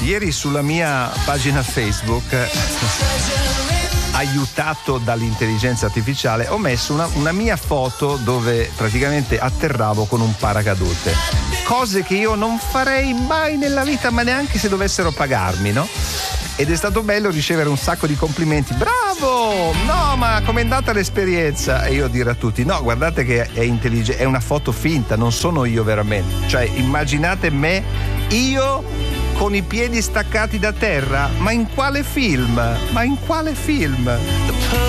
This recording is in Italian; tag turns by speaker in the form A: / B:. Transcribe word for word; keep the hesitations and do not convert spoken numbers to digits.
A: ieri sulla mia pagina Facebook, aiutato dall'intelligenza artificiale, ho messo una, una mia foto dove praticamente atterravo con un paracadute. Cose che io non farei mai nella vita, ma neanche se dovessero pagarmi, no? Ed è stato bello ricevere un sacco di complimenti. Bravo! No, ma com'è andata l'esperienza? E io dire a tutti: no, guardate che è intelligente, è una foto finta, non sono io veramente. Cioè, immaginate me, io con i piedi staccati da terra. Ma in quale film? Ma in quale film?